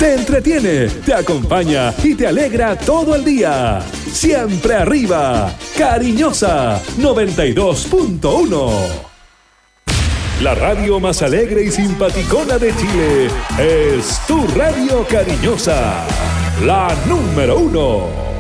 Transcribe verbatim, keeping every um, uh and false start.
te entretiene, te acompaña y te alegra todo el día. Siempre arriba, Cariñosa noventa y dos punto uno. La radio más alegre y simpaticona de Chile es tu radio Cariñosa, la número uno.